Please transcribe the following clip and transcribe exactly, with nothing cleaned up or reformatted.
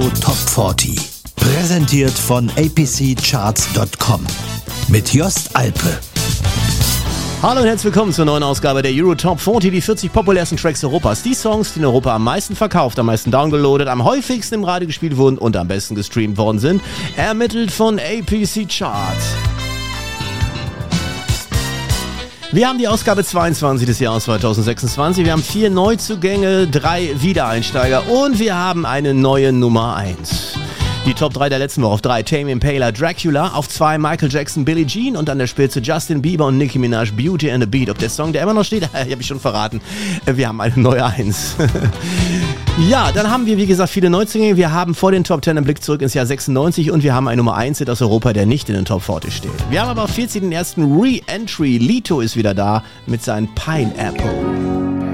Euro Top vierzig. Präsentiert von A P C Charts Punkt com mit Jost Alpe. Hallo und herzlich willkommen zur neuen Ausgabe der Euro Top vierzig, die vierzig populärsten Tracks Europas. Die Songs, die in Europa am meisten verkauft, am meisten downgeloadet, am häufigsten im Radio gespielt wurden und am besten gestreamt worden sind. Ermittelt von A P C Charts. Wir haben die Ausgabe zweiundzwanzig des Jahres zweitausendsechsundzwanzig. Wir haben vier Neuzugänge, drei Wiedereinsteiger und wir haben eine neue Nummer eins. Die Top drei der letzten Woche. Auf drei Tame Impala, Dracula. Auf zwei Michael Jackson, Billie Jean. Und an der Spitze Justin Bieber und Nicki Minaj, Beauty and the Beat. Ob der Song, der immer noch steht, habe ich schon verraten. Wir haben eine neue Eins. Ja, dann haben wir, wie gesagt, viele Neuzugänge. Wir haben vor den Top zehn einen Blick zurück ins Jahr sechsundneunzig. Und wir haben eine Nummer eins aus Europa, der nicht in den Top vierzig steht. Wir haben aber auf vierzig den ersten Re-Entry. Lito ist wieder da mit seinem Pineapple.